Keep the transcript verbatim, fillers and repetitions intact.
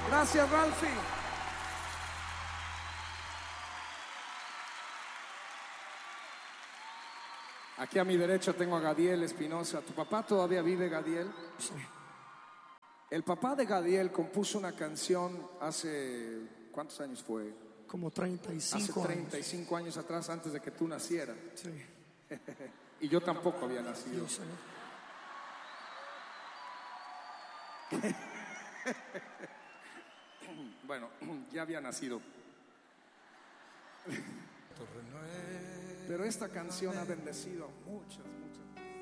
Gracias, Ralphie. Aquí a mi derecha tengo a Gadiel Espinosa. ¿Tu papá todavía vive, Gadiel? Sí. El papá de Gadiel compuso una canción hace... ¿Cuántos años fue? Como treinta y cinco Hace treinta y cinco años. años atrás, antes de que tú nacieras. Sí. Y yo tampoco había nacido. Yo sé. Bueno, ya había nacido. Pero esta canción ha bendecido a muchas, muchas.